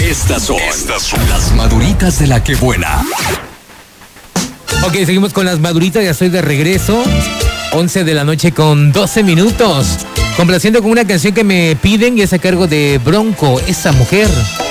Estas son las maduritas de la que buena. Ok, seguimos con las maduritas, ya estoy de regreso. 11 de la noche con 12 minutos. Complaciendo con una canción que me piden y es a cargo de Bronco, Esa Mujer.